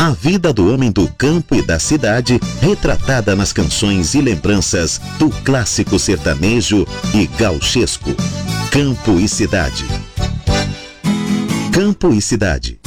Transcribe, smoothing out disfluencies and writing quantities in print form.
A vida do homem do campo e da cidade, retratada nas canções e lembranças do clássico sertanejo e gauchesco. Campo e Cidade. Campo e Cidade.